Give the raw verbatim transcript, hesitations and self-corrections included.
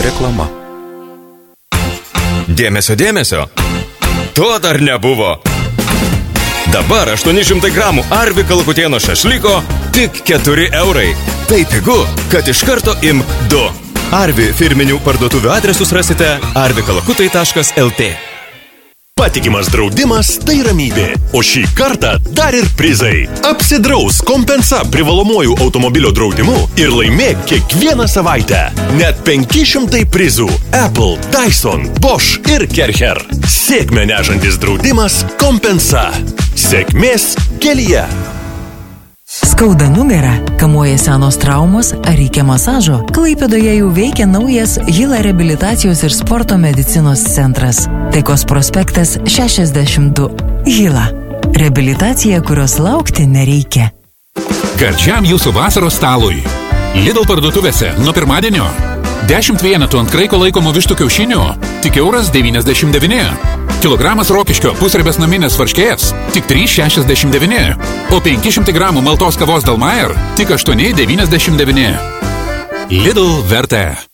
Reklama. Dėmesio, dėmesio. To dar nebuvo. Dabar aštuoni šimtai gramų Arvi kalakutieno šašlyko tik keturi eurai. Tai pigu, kad iš karto imk du. Arvi firminių parduotuvių adresus rasite arvi kalakutai taškas lt. Patikimas draudimas tai ramybė, o šį kartą dar ir prizai. Apsidraus Kompensa privalomuoju automobilio draudimu ir laimėk kiekvieną savaitę. Net penki šimtai prizų. Apple, Dyson, Bosch ir Kercher. Sėkmę nešantis draudimas Kompensa. Sėkmės kelyje. Skauda nugarą, kamuoja senos traumos ar reikia masažo? Klaipėdoje jau veikia naujas Hila reabilitacijos ir sporto medicinos centras. Taikos prospektas šešiasdešimt du. Hila. Reabilitacija, kurios laukti nereikia. Gardžiam jūsų vasaros stalui. Lidl parduotuvėse nuo pirmadienio. dešimt vienetų ant kraiko laikomų vištų kiaušinių. Tik euras devyniasdešimt devyni. Kilogramas rokiškio pusribės naminės varškės. Tik trys šešiasdešimt devyni. O penki šimtai gramų maltos kavos Dalmayer. Tik aštuoni devyniasdešimt devyni. Lidl vertė.